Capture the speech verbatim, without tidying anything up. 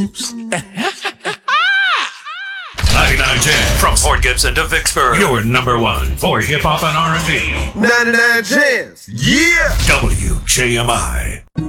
Oops. ninety-nine ten from Port Gibson to Vicksburg. Your number one for hip hop and R and B. ninety-nine Jams. Yeah. W J M I.